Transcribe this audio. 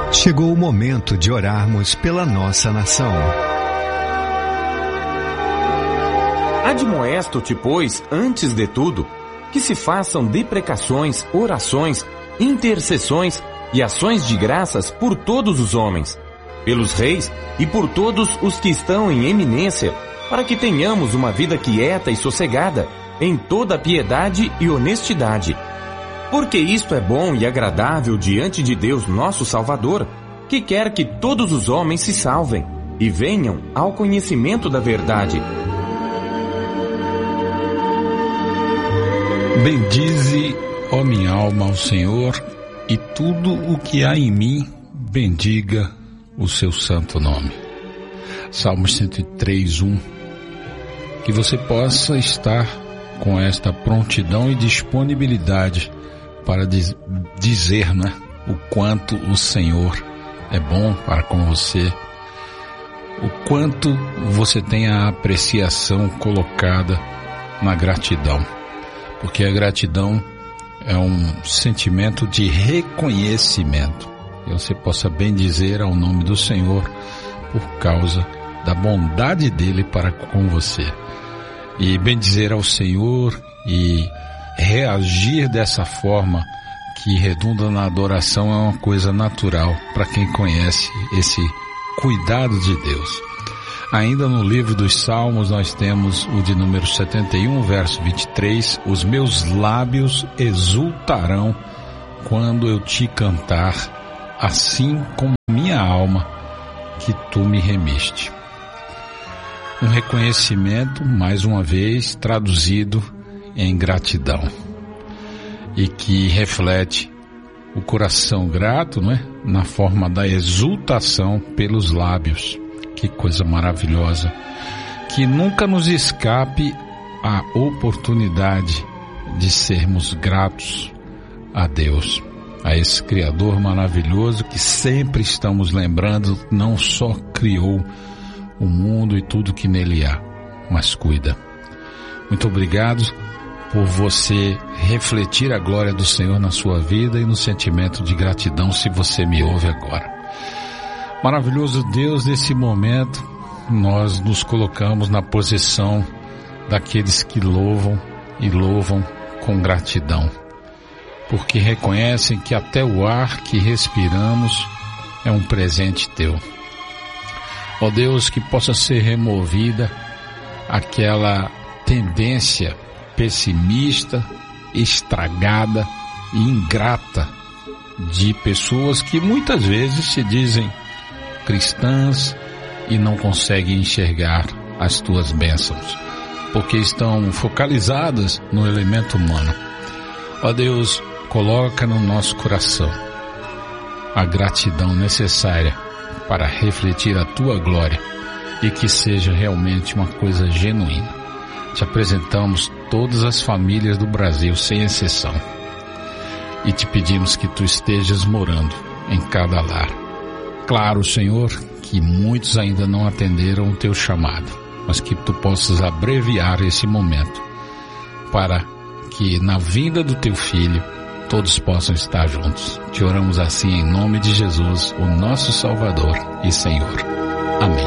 Chegou o momento de orarmos pela nossa nação. Admoesto-te, pois, antes de tudo, que se façam deprecações, orações, intercessões e ações de graças por todos os homens, pelos reis e por todos os que estão em eminência, para que tenhamos uma vida quieta e sossegada, em toda piedade e honestidade. Porque isto é bom e agradável diante de Deus nosso Salvador, que quer que todos os homens se salvem e venham ao conhecimento da verdade. Bendize, ó minha alma, ao Senhor, e tudo o que há em mim, bendiga o seu santo nome. Salmos 103:1. Que você possa estar com esta prontidão e disponibilidade para dizer, né, o quanto o Senhor é bom para com você, o quanto você tem a apreciação colocada na gratidão. Porque a gratidão é um sentimento de reconhecimento. Que você possa bendizer ao nome do Senhor por causa da bondade dele para com você. E bendizer ao Senhor e reagir dessa forma que redunda na adoração é uma coisa natural para quem conhece esse cuidado de Deus. Ainda no livro dos Salmos nós temos o de número 71, verso 23, os meus lábios exultarão quando eu te cantar, assim como minha alma que tu me remiste. Um reconhecimento, mais uma vez, traduzido em gratidão e que reflete o coração grato, não é? Na forma da exultação pelos lábios. Que coisa maravilhosa, que nunca nos escape a oportunidade de sermos gratos a Deus, a esse Criador maravilhoso que sempre estamos lembrando, não só criou o mundo e tudo que nele há, mas cuida. Muito obrigado por você refletir a glória do Senhor na sua vida e no sentimento de gratidão se você me ouve agora. Maravilhoso Deus, nesse momento nós nos colocamos na posição daqueles que louvam e louvam com gratidão, porque reconhecem que até o ar que respiramos é um presente teu. Ó Deus, que possa ser removida aquela tendência pessimista, estragada e ingrata de pessoas que muitas vezes se dizem cristãs e não conseguem enxergar as tuas bênçãos, porque estão focalizadas no elemento humano. Ó Deus, coloca no nosso coração a gratidão necessária para refletir a tua glória e que seja realmente uma coisa genuína. Te apresentamos todas as famílias do Brasil, sem exceção, e te pedimos que tu estejas morando em cada lar. Claro, Senhor, que muitos ainda não atenderam o teu chamado, mas que tu possas abreviar esse momento para que na vinda do teu Filho todos possam estar juntos. Te oramos assim em nome de Jesus, o nosso Salvador e Senhor. Amém.